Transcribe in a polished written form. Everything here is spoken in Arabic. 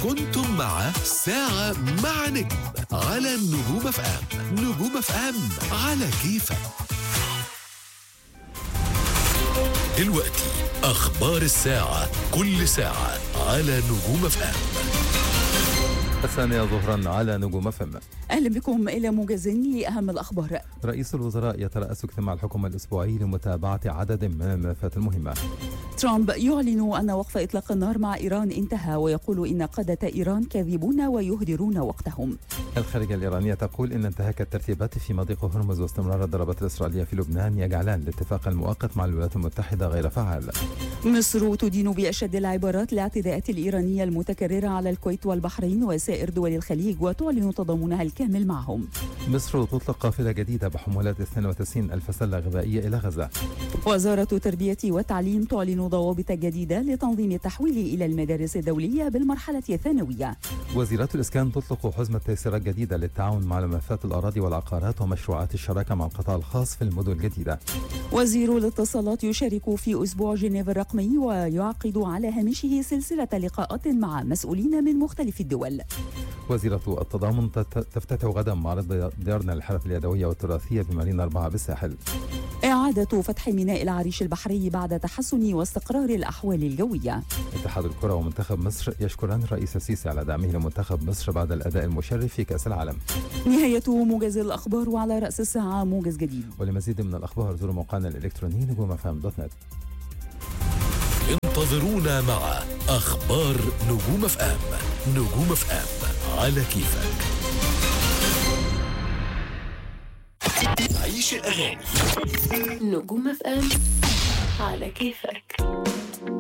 كنتم مع ساعة مع نجم على النجوم اف ام. نجوم اف ام على كيفك. دلوقتي أخبار الساعة، كل ساعة على نجوم اف ام. 8 ظهرا على نجوم اف ام. أهلا بكم إلى موجز لأهم الأخبار. رئيس الوزراء يترأس اجتماع الحكومة الأسبوعي لمتابعة عدد من الملفات المهمة. ترامب يعلن أن وقف إطلاق النار مع إيران انتهى، ويقول إن قادة إيران كاذبون ويهدرون وقتهم. الخارجية الإيرانية تقول إن انتهاك الترتيبات في مضيق هرمز واستمرار الضربات الإسرائيلية في لبنان يجعلان الاتفاق المؤقت مع الولايات المتحدة غير فعال. مصر تدين بأشد العبارات الاعتداءات الإيرانية المتكررة على الكويت والبحرين وسائر دول الخليج، وتعلن تضامنها الكامل معهم. مصر تطلق قافلة جديدة بحمولات 92 ألف سلة غذائية إلى غزة. وزارة التربية والتعليم تعلن ضوابط جديدة لتنظيم التحويل إلى المدارس الدولية بالمرحلة الثانوية. وزيرة الإسكان تطلق حزمة تيسيرات جديدة للتعاون مع ملفات الأراضي والعقارات ومشروعات الشراكة مع القطاع الخاص في المدن الجديدة. وزير الاتصالات يشارك في أسبوع جنيف الرقمي، ويعقد على هامشه سلسلة لقاءات مع مسؤولين من مختلف الدول. وزيرة التضامن تفتتح غدا معرض ديارنا للحرف اليدوية والتراثية بمارينا 4 بالساحل. إعادة فتح ميناء العريش البحري بعد تحسن واستقرار الأحوال الجوية. اتحاد الكرة ومنتخب مصر يشكران الرئيس السيسي على دعمه لمنتخب مصر بعد الأداء المشرف في كأس العالم. نهاية موجز الأخبار، وعلى رأس الساعة موجز جديد. ولمزيد من الأخبار زوروا موقعنا الإلكتروني نجومفم.net. انتظرونا مع أخبار نجوم اف ام. نجوم اف ام على كيفك. عيش الأغاني. نجوم اف ام على كيفك.